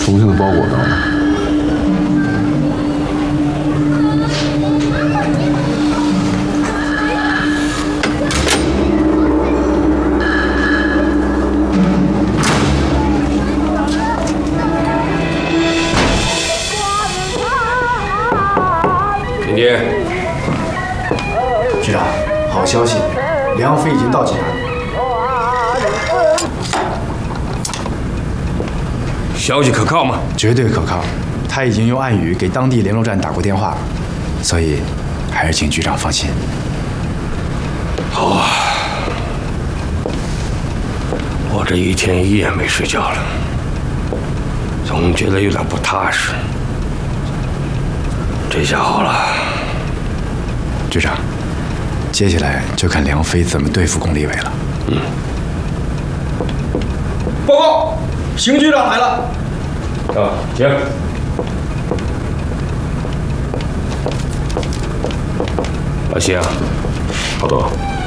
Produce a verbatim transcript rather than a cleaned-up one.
重庆的包裹到了。 林爹， 局长，好消息，梁飞已经到济南了。 消息可靠吗？ 绝对可靠，他已经用暗语给当地联络站打过电话了，所以还是请局长放心。 好啊，我这一天一夜没睡觉了，总觉得有点不踏实。这下好了， 局长，接下来就看梁飞怎么对付龚立伟了。 嗯。 报告，邢局长来了。 啊，行。老邢，好多。